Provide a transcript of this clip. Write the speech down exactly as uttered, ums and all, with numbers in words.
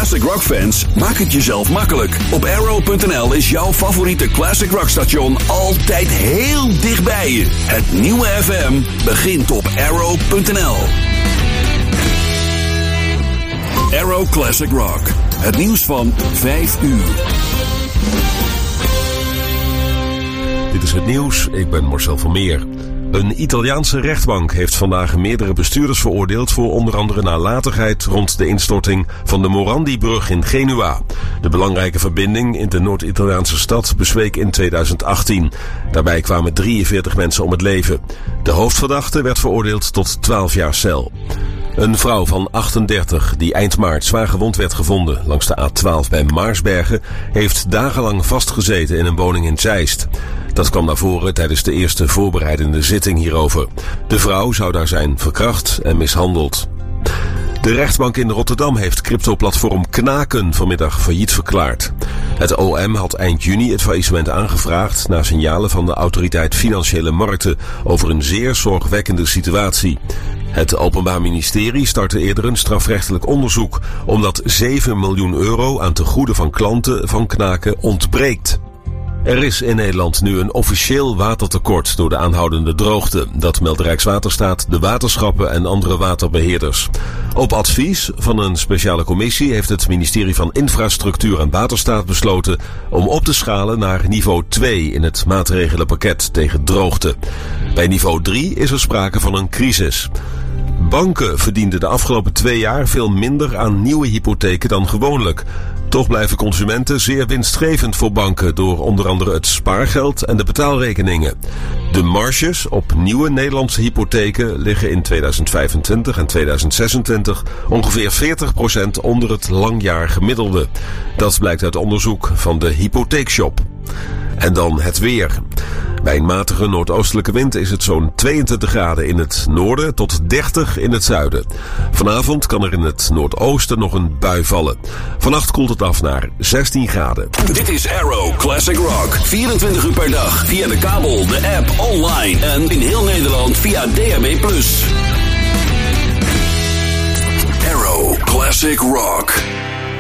classic rock fans, maak het jezelf makkelijk. Op Arrow punt n l is jouw favoriete classic rock station altijd heel dichtbij je. Het nieuwe F M begint op Arrow punt n l. Arrow Classic Rock. Het nieuws van vijf uur. Dit is het nieuws, ik ben Marcel van Meer. Een Italiaanse rechtbank heeft vandaag meerdere bestuurders veroordeeld voor onder andere nalatigheid rond de instorting van de Morandi-brug in Genua. De belangrijke verbinding in de Noord-Italiaanse stad bezweek in tweeduizend achttien. Daarbij kwamen drieënveertig mensen om het leven. De hoofdverdachte werd veroordeeld tot twaalf jaar cel. Een vrouw van achtendertig, die eind maart zwaar gewond werd gevonden langs de A twaalf bij Maarsbergen, heeft dagenlang vastgezeten in een woning in Zeist. Dat kwam naar voren tijdens de eerste voorbereidende zitting hierover. De vrouw zou daar zijn verkracht en mishandeld. De rechtbank in Rotterdam heeft cryptoplatform Knaken vanmiddag failliet verklaard. Het O M had eind juni het faillissement aangevraagd na signalen van de Autoriteit Financiële Markten over een zeer zorgwekkende situatie. Het Openbaar Ministerie startte eerder een strafrechtelijk onderzoek omdat zeven miljoen euro aan tegoeden van klanten van Knaken ontbreekt. Er is in Nederland nu een officieel watertekort door de aanhoudende droogte. Dat meldt Rijkswaterstaat, de waterschappen en andere waterbeheerders. Op advies van een speciale commissie heeft het ministerie van Infrastructuur en Waterstaat besloten om op te schalen naar niveau twee in het maatregelenpakket tegen droogte. Bij niveau drie is er sprake van een crisis. Banken verdienden de afgelopen twee jaar veel minder aan nieuwe hypotheken dan gewoonlijk. Toch blijven consumenten zeer winstgevend voor banken door onder andere het spaargeld en de betaalrekeningen. De marges op nieuwe Nederlandse hypotheken liggen in tweeduizend vijfentwintig en tweeduizend zesentwintig ongeveer veertig procent onder het langjaar gemiddelde. Dat blijkt uit onderzoek van de Hypotheekshop. En dan het weer. Bij een matige noordoostelijke wind is het zo'n tweeëntwintig graden in het noorden tot dertig in het zuiden. Vanavond kan er in het noordoosten nog een bui vallen. Vannacht koelt het af naar zestien graden. Dit is Arrow Classic Rock. vierentwintig uur per dag via de kabel, de app, online en in heel Nederland via D A B plus. Arrow Classic Rock.